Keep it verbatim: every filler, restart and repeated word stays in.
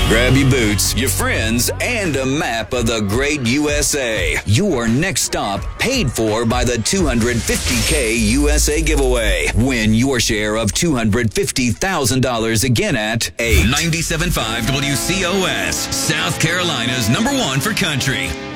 Grab your boots, your friends, and a map of the great U S A. Your next stop paid for by the two hundred fifty K U S A giveaway. Win your share of two hundred fifty thousand dollars again at eight. ninety-seven point five W C O S, South Carolina's number one for country.